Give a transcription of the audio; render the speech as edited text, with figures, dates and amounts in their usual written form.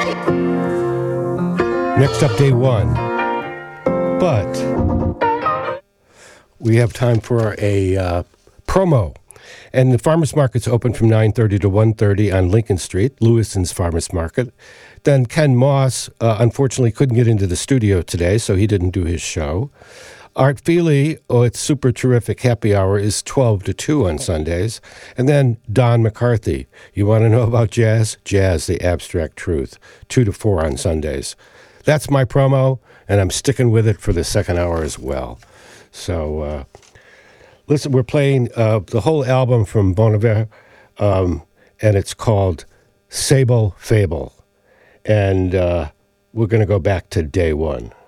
Next up, day one. But we have time for a promo. And the farmers market's open from 9:30 to 1:30 on Lincoln Street, Lewison's Farmers Market. Then Ken Moss, unfortunately, couldn't get into the studio today, so he didn't do his show. Art Feely, it's super terrific. Happy Hour is 12 to 2 on Sundays. And then Don McCarthy. You want to know about jazz? Jazz, the abstract truth. 2 to 4 on Sundays. That's my promo, and I'm sticking with it for the second hour as well. So, listen, we're playing the whole album from Bon Iver, and it's called Sable Fable. And we're going to go back to day one.